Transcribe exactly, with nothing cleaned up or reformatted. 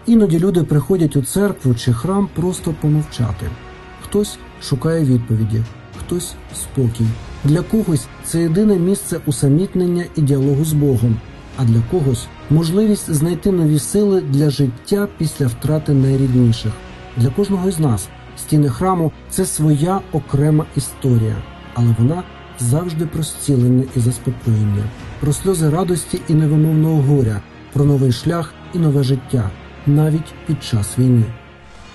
Іноді люди приходять у церкву чи храм просто помовчати. Хтось шукає відповіді, хтось – спокій. Для когось це єдине місце усамітнення і діалогу з Богом, а для когось – можливість знайти нові сили для життя після втрати найрідніших. Для кожного з нас стіни храму – це своя окрема історія, але вона завжди про зцілення і заспокоєння, про сльози радості і невимовного горя, про новий шлях і нове життя, навіть під час війни.